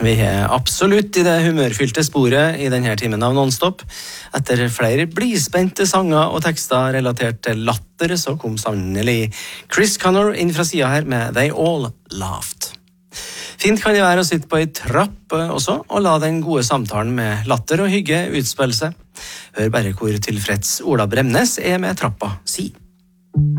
Vi er absolutt i det humørfylte sporet i denne timen av Nonstop. Etter flere blispente sanger og tekster relatert til latter, så kom sannelig Chris Connor inn fra siden her med They All Laughed. Fint kan det være å sitte på en trapp også, og la den gode samtalen med latter og hygge utspille seg. Hør bare hvor tilfreds Ola Bremnes er med trappa si.